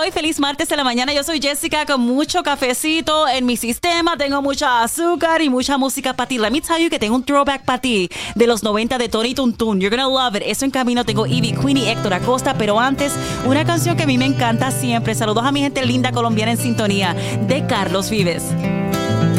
hoy. Feliz martes de la mañana. Yo soy Jessica con mucho cafecito en mi sistema. Tengo mucha azúcar y mucha música para ti. Let me tell you que tengo un throwback para ti de los 90 de Tony Tuntún. You're gonna love it. Eso en camino. Tengo Ivy Queen y Héctor Acosta. Pero antes, una canción que a mí me encanta siempre. Saludos a mi gente linda colombiana en sintonía de Carlos Vives.